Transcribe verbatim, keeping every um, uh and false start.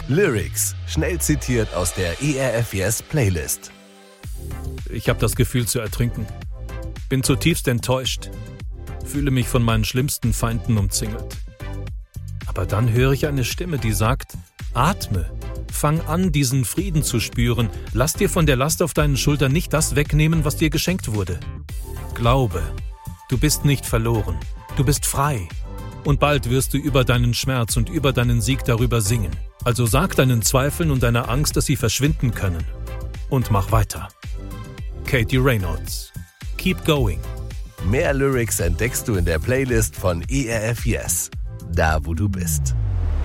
Lyrics, schnell zitiert aus der E R F Yes Playlist. Ich habe das Gefühl zu ertrinken. Bin zutiefst enttäuscht. Fühle mich von meinen schlimmsten Feinden umzingelt. Aber dann höre ich eine Stimme, die sagt: Atme, fang an, diesen Frieden zu spüren. Lass dir von der Last auf deinen Schultern nicht das wegnehmen, was dir geschenkt wurde. Glaube, du bist nicht verloren. Du bist frei. Und bald wirst du über deinen Schmerz und über deinen Sieg darüber singen. Also sag deinen Zweifeln und deiner Angst, dass sie verschwinden können. Und mach weiter. Katie Reynolds. Keep going. Mehr Lyrics entdeckst du in der Playlist von E R F Yes, da wo du bist.